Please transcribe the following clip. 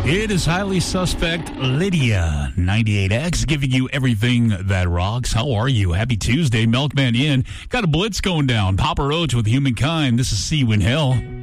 It is highly suspect Lydia, 98X, giving you everything that rocks. How are you? Happy Tuesday. Milkman in. Got a blitz going down. Papa Roach with Humankind. This is See You in Hell.